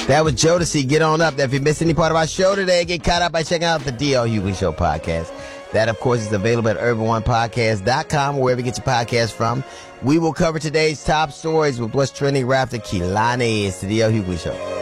That was Jodeci. Get on up. If you missed any part of our show today, get caught up by checking out the D.L. Hughley Show podcast. That, of course, is available at urban1podcast.com, wherever you get your podcast from. We will cover today's top stories with what's trending right after Kehlani. It's the D.L. Hughley Show.